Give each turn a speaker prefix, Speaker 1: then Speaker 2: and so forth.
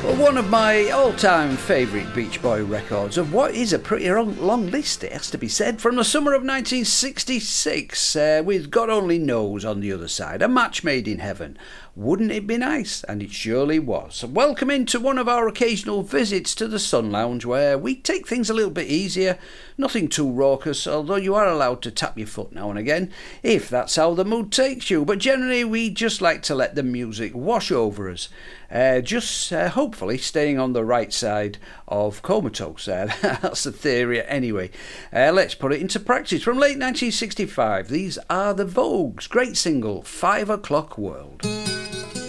Speaker 1: Well, one of my all-time favourite Beach Boy records of what is a pretty long list, it has to be said, from the summer of 1966, with God Only Knows on the other side, a match made in heaven. Wouldn't it be nice? And it surely was. Welcome into one of our occasional visits to the Sun Lounge, where we take things a little bit easier, nothing too raucous, although you are allowed to tap your foot now and again, if that's how the mood takes you. But generally we just like to let the music wash over us, hopefully staying on the right side of comatose. That's the theory anyway. Let's put it into practice. From late 1965, these are the Vogues' great single, 5 O'Clock World.